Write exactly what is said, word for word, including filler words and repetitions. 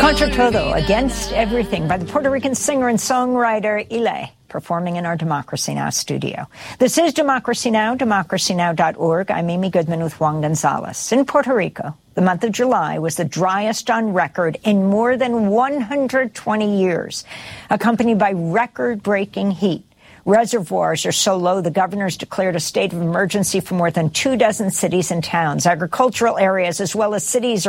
Contra Todo, Against Everything, by the Puerto Rican singer and songwriter Ile, performing in our Democracy Now! Studio. This is Democracy Now!, democracy now dot org. I'm Amy Goodman with Juan Gonzalez. In Puerto Rico, the month of July was the driest on record in more than one hundred twenty years, accompanied by record-breaking heat. Reservoirs are so low, the governor's declared a state of emergency for more than two dozen cities and towns. Agricultural areas as well as cities